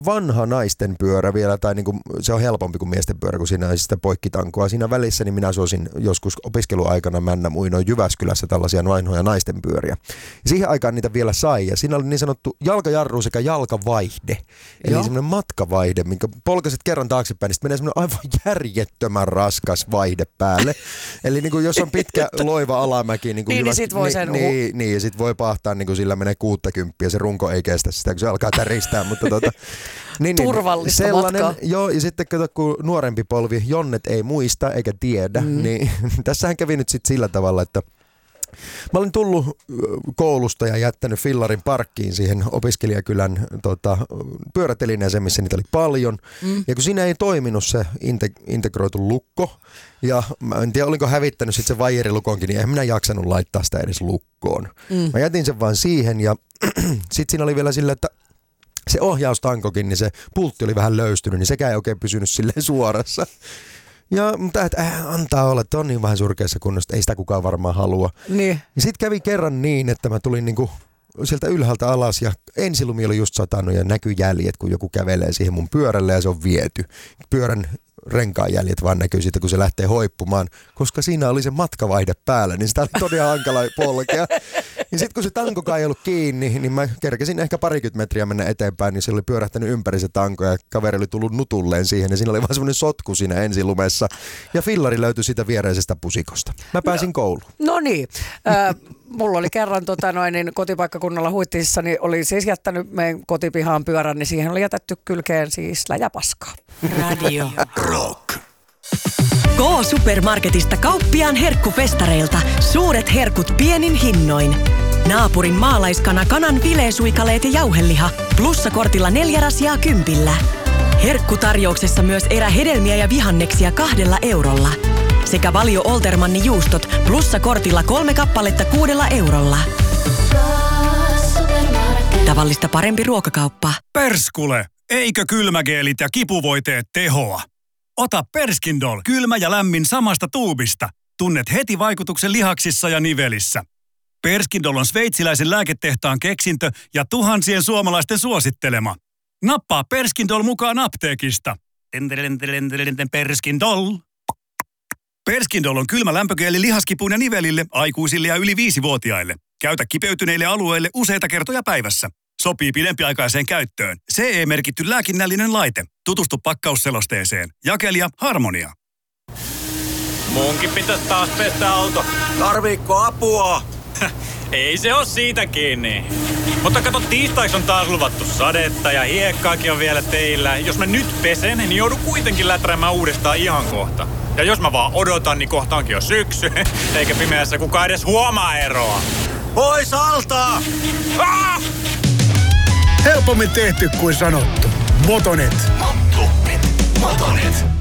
vanha naisten pyörä vielä, tai niin kuin, se on helpompi kuin miesten pyörä, kun siinä on sitä poikkitankoa. Siinä välissä niin minä suosin joskus opiskeluaikana mennä muinoin Jyväskylässä tällaisia vanhoja naisten pyöriä. Ja siihen aikaan niitä vielä sai, ja siinä oli niin sanottu jalkajarru sekä jalkavaihde. Eli semmoinen matkavaihde, minkä polkasit kerran taaksepäin, niin sitten menee semmoinen aivan järjettömän raskas vaihde päälle. Eli niin kuin, jos on pitkä loiva alamäki, niin sit voi sen ja sit voi pahtaa, niin kuin sillä menee 60 ja se runko ei kestä sitä, kun se alkaa täristää, mutta turvallista matkaa. Joo, ja sitten kato, kun nuorempi polvi, jonnet ei muista eikä tiedä, niin tässähän kävi nyt sitten sillä tavalla, että mä olin tullut koulusta ja jättänyt fillarin parkkiin siihen opiskelijakylän pyörätelineeseen, missä niitä oli paljon. Ja kun siinä ei toiminut se integroitu lukko, ja mä en tiedä olinko hävittänyt sitten se vaijerilukonkin, niin en minä jaksanut laittaa sitä edes lukkoon. Mä jätin sen vaan siihen, ja sitten siinä oli vielä sillä, että se ohjaustankokin, niin se pultti oli vähän löystynyt, niin sekään ei oikein pysynyt silleen suorassa. Ja mutta antaa olla, että on niin vähän surkeassa kunnossa, ei sitä kukaan varmaan halua. Niin. Ja sitten kävi kerran niin, että mä tulin niinku sieltä ylhäältä alas ja ensilumi oli just satanut ja näkyi jäljet, kun joku kävelee siihen mun pyörälle ja se on viety. Pyörän renkaanjäljet vaan näkyy siitä, kun se lähtee hoippumaan, koska siinä oli se matkavaihde päällä, niin sitä oli todella hankala polkea. Ja sitten kun se tankokaan ei ollut kiinni, niin mä kerkesin ehkä 20 metriä mennä eteenpäin, niin se oli pyörähtänyt ympäri se tanko ja kaveri oli tullut nutulleen siihen ja siinä oli vaan semmoinen sotku siinä ensilumessa. Ja fillari löytyi siitä viereisestä pusikosta. Mä pääsin kouluun. No niin. Mulla oli kerran kotipaikkakunnalla Huittisissa, niin oli siis jättänyt meidän kotipihaan pyörän, niin siihen oli jätetty kylkeen siis läjäpaskaa. Radio Rock. K-Supermarketista kauppiaan herkkufestareilta. Suuret herkut pienin hinnoin. Naapurin maalaiskana kanan fileesuikaleet ja jauheliha. Plussakortilla 4 rasiaa 10. Herkkutarjouksessa myös erähedelmiä ja vihanneksia 2 eurolla. Sekä Valio Oltermanni juustot plussakortilla 3 kappaletta 6 eurolla. Tavallista parempi ruokakauppa. Perskule! Eikö kylmägeelit ja kipuvoiteet tehoa? Ota Perskindol, kylmä ja lämmin samasta tuubista. Tunnet heti vaikutuksen lihaksissa ja nivelissä. Perskindol on sveitsiläisen lääketehtaan keksintö ja tuhansien suomalaisten suosittelema. Nappaa Perskindol mukaan apteekista. Perskindol. Perskindol on kylmä lämpögeeli lihaskipuun ja nivelille, aikuisille ja yli 5-vuotiaille. Käytä kipeytyneille alueille useita kertoja päivässä. Sopii pidempiaikaiseen käyttöön. CE-merkitty lääkinnällinen laite. Tutustu pakkausselosteeseen. Jakelija Harmonia. Munkin pitäisi taas pestä auto. Tarviikko apua? Ei se oo siitä kiinni. Mutta kato, tiistaiksi on taas luvattu sadetta ja hiekkaakin on vielä teillä. Jos mä nyt pesen, niin joudun kuitenkin läträämään uudestaan ihan kohta. Ja jos mä vaan odotan, niin kohta onkin jo syksy. Eikä pimeässä kukaan edes huomaa eroa. Pois alta! Ah! Helpommin tehty kuin sanottu. Motonet. Motonet.